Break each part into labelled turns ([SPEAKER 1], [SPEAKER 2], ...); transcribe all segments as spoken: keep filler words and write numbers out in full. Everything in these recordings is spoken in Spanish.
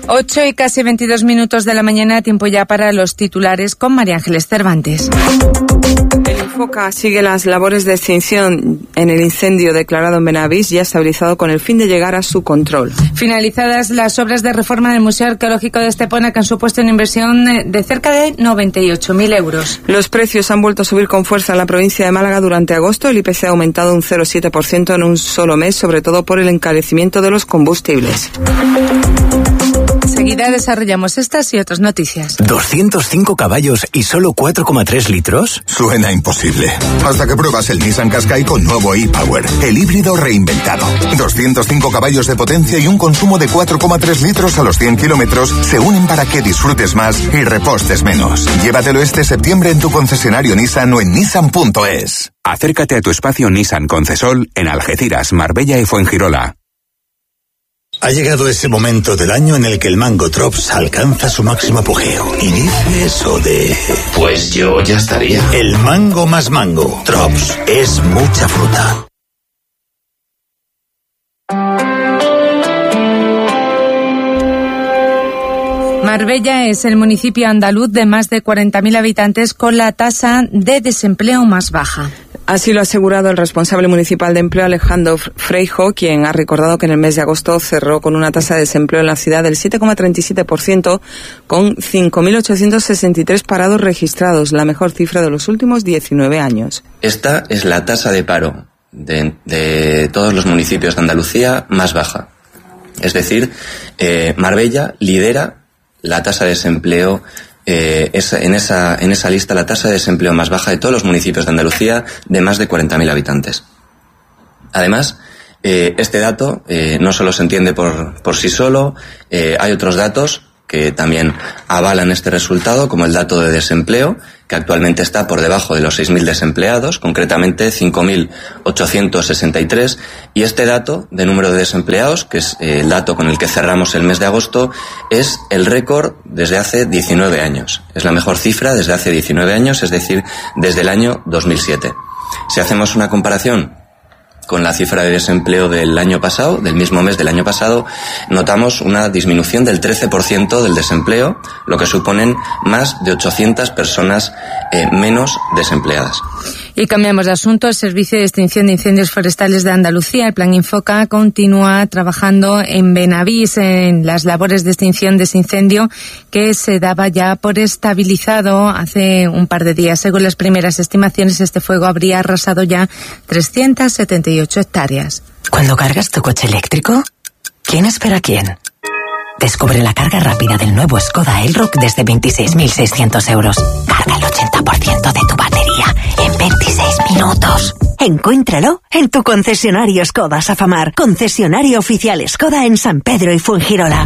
[SPEAKER 1] ocho y casi veintidós minutos de la mañana, tiempo ya para los titulares con María Ángeles Cervantes.
[SPEAKER 2] El Infoca sigue las labores de extinción en el incendio declarado en Benavís, ya estabilizado con el fin de llegar a su control.
[SPEAKER 1] Finalizadas las obras de reforma del Museo Arqueológico de Estepona, que han supuesto una inversión de cerca de noventa y ocho mil euros.
[SPEAKER 2] Los precios han vuelto a subir con fuerza en la provincia de Málaga durante agosto. El I P C ha aumentado un cero coma siete por ciento en un solo mes, sobre todo por el encarecimiento de los combustibles.
[SPEAKER 1] Enseguida desarrollamos estas y otras noticias.
[SPEAKER 3] ¿doscientos cinco caballos y solo cuatro coma tres litros?
[SPEAKER 4] Suena imposible. Hasta que pruebas el Nissan Qashqai con nuevo e-Power, el híbrido reinventado. doscientos cinco caballos de potencia y un consumo de cuatro coma tres litros a los cien kilómetros se unen para que disfrutes más y repostes menos. Llévatelo este septiembre en tu concesionario Nissan o en nissan punto es.
[SPEAKER 5] Acércate a tu espacio Nissan Concesol en Algeciras, Marbella y Fuengirola.
[SPEAKER 6] Ha llegado ese momento del año en el que el Mango Drops alcanza su máximo apogeo. Y dice eso de...
[SPEAKER 7] Pues yo ya estaría.
[SPEAKER 6] El mango más mango. Drops es mucha fruta.
[SPEAKER 1] Marbella es el municipio andaluz de más de cuarenta mil habitantes con la tasa de desempleo más baja.
[SPEAKER 2] Así lo ha asegurado el responsable municipal de empleo, Alejandro Freijo, quien ha recordado que en el mes de agosto cerró con una tasa de desempleo en la ciudad del siete coma treinta y siete por ciento, con cinco mil ochocientos sesenta y tres parados registrados, la mejor cifra de los últimos diecinueve años.
[SPEAKER 7] Esta es la tasa de paro de, de todos los municipios de Andalucía más baja. Es decir, eh, Marbella lidera la tasa de desempleo. Eh, es, en, esa, en esa lista la tasa de desempleo más baja de todos los municipios de Andalucía, de más de cuarenta mil habitantes. Además, eh, este dato eh, no solo se entiende por, por sí solo, eh, hay otros datos que también avalan este resultado, como el dato de desempleo, que actualmente está por debajo de los seis mil desempleados, concretamente cinco mil ochocientos sesenta y tres, y este dato de número de desempleados, que es eh, el dato con el que cerramos el mes de agosto, es el récord desde hace diecinueve años. Es la mejor cifra desde hace diecinueve años, es decir, desde el año dos mil siete. Si hacemos una comparación con la cifra de desempleo del año pasado, del mismo mes del año pasado, notamos una disminución del trece por ciento del desempleo, lo que suponen más de ochocientas personas eh, menos desempleadas.
[SPEAKER 1] Y cambiamos de asunto. El Servicio de Extinción de Incendios Forestales de Andalucía, el Plan Infoca, continúa trabajando en Benavís en las labores de extinción de ese incendio que se daba ya por estabilizado hace un par de días. Según las primeras estimaciones, este fuego habría arrasado ya trescientas setenta y ocho hectáreas.
[SPEAKER 8] Cuando cargas tu coche eléctrico, ¿quién espera a quién? Descubre la carga rápida del nuevo Skoda Elroq desde veintiséis mil seiscientos euros. Carga el ochenta por ciento de tu batería en veintiséis minutos. Encuéntralo en tu concesionario Skoda Safamar. Concesionario oficial Skoda en San Pedro y Fuengirola.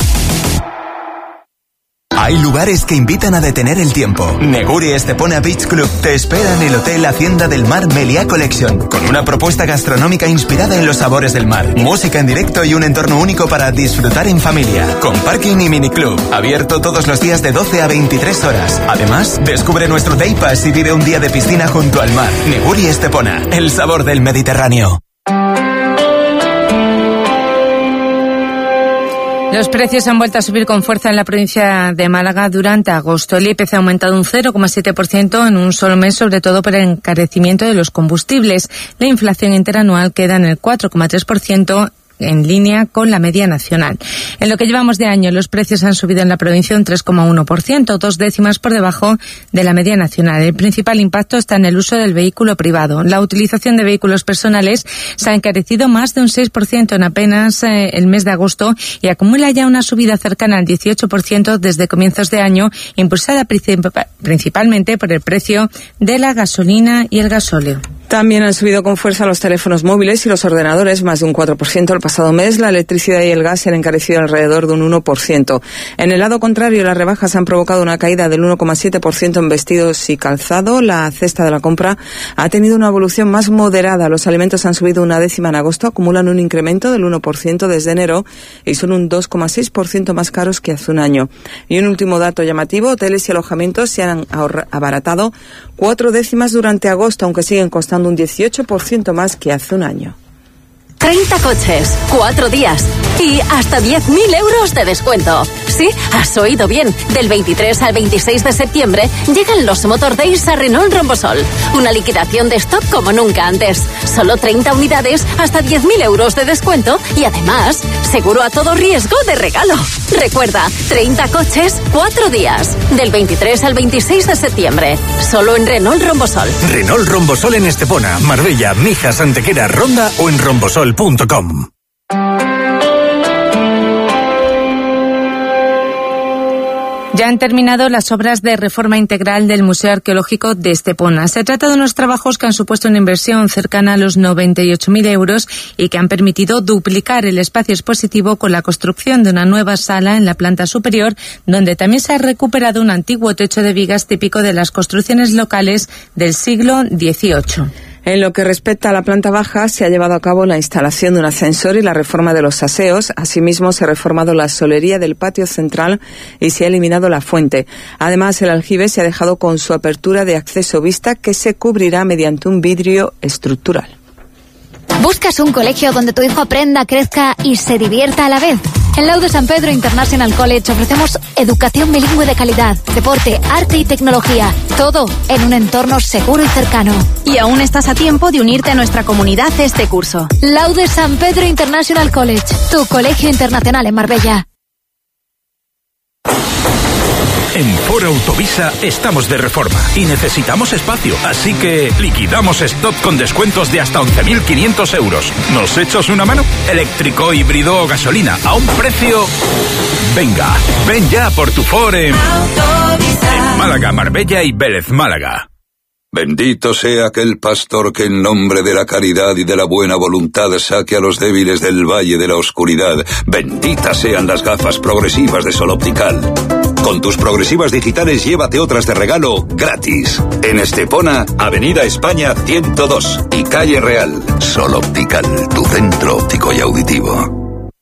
[SPEAKER 3] Hay lugares que invitan a detener el tiempo. Neguri Estepona Beach Club te espera en el Hotel Hacienda del Mar Meliá Collection, con una propuesta gastronómica inspirada en los sabores del mar, música en directo y un entorno único para disfrutar en familia, con parking y miniclub, abierto todos los días de doce a veintitrés horas. Además, descubre nuestro Day Pass y vive un día de piscina junto al mar. Neguri Estepona, el sabor del Mediterráneo.
[SPEAKER 1] Los precios han vuelto a subir con fuerza en la provincia de Málaga durante agosto. El I P C ha aumentado un cero coma siete por ciento en un solo mes, sobre todo por el encarecimiento de los combustibles. La inflación interanual queda en el cuatro coma tres por ciento, en línea con la media nacional. En lo que llevamos de año, los precios han subido en la provincia un tres coma uno por ciento, dos décimas por debajo de la media nacional. El principal impacto está en el uso del vehículo privado. La utilización de vehículos personales se ha encarecido más de un seis por ciento en apenas eh, el mes de agosto y acumula ya una subida cercana al dieciocho por ciento desde comienzos de año, impulsada princip- principalmente por el precio de la gasolina y el gasóleo.
[SPEAKER 2] También han subido con fuerza los teléfonos móviles y los ordenadores, más de un cuatro por ciento el pasado mes. La electricidad y el gas se han encarecido alrededor de un uno por ciento. En el lado contrario, las rebajas han provocado una caída del uno coma siete por ciento en vestidos y calzado. La cesta de la compra ha tenido una evolución más moderada. Los alimentos han subido una décima en agosto, acumulan un incremento del uno por ciento desde enero y son un dos coma seis por ciento más caros que hace un año. Y un último dato llamativo, hoteles y alojamientos se han ahorra- abaratado cuatro décimas durante agosto, aunque siguen costando un dieciocho por ciento más que hace un año.
[SPEAKER 9] treinta coches, cuatro días y hasta diez mil euros de descuento. Sí, has oído bien. Del veintitrés al veintiséis de septiembre llegan los Motor Days a Renault Rombosol. Una liquidación de stock como nunca antes. Solo treinta unidades, hasta diez mil euros de descuento y además, seguro a todo riesgo de regalo. Recuerda, treinta coches, cuatro días. Del veintitrés al veintiséis de septiembre. Solo en Renault Rombosol.
[SPEAKER 10] Renault Rombosol en Estepona, Marbella, Mijas, Antequera, Ronda o en rombosol punto com.
[SPEAKER 1] Ya han terminado las obras de reforma integral del Museo Arqueológico de Estepona. Se trata de unos trabajos que han supuesto una inversión cercana a los noventa y ocho mil euros y que han permitido duplicar el espacio expositivo con la construcción de una nueva sala en la planta superior, donde también se ha recuperado un antiguo techo de vigas típico de las construcciones locales del siglo dieciocho.
[SPEAKER 2] En lo que respecta a la planta baja, se ha llevado a cabo la instalación de un ascensor y la reforma de los aseos. Asimismo, se ha reformado la solería del patio central y se ha eliminado la fuente. Además, el aljibe se ha dejado con su apertura de acceso vista, que se cubrirá mediante un vidrio estructural.
[SPEAKER 11] ¿Buscas un colegio donde tu hijo aprenda, crezca y se divierta a la vez? En Laude San Pedro International College ofrecemos educación bilingüe de calidad, deporte, arte y tecnología. Todo en un entorno seguro y cercano.
[SPEAKER 12] Y aún estás a tiempo de unirte a nuestra comunidad este curso.
[SPEAKER 11] Laude San Pedro International College, tu colegio internacional en Marbella.
[SPEAKER 13] En Ford Autovisa estamos de reforma y necesitamos espacio, así que liquidamos stock con descuentos de hasta once mil quinientos euros. ¿Nos echas una mano? Eléctrico, híbrido o gasolina, a un precio... Venga, ven ya por tu Ford en... en Málaga, Marbella y Vélez Málaga.
[SPEAKER 14] Bendito sea aquel pastor que en nombre de la caridad y de la buena voluntad saque a los débiles del valle de la oscuridad. Benditas sean las gafas progresivas de Sol Optical. Con tus progresivas digitales llévate otras de regalo gratis. En Estepona, Avenida España ciento dos y Calle Real. Sol Optical, tu centro óptico y auditivo.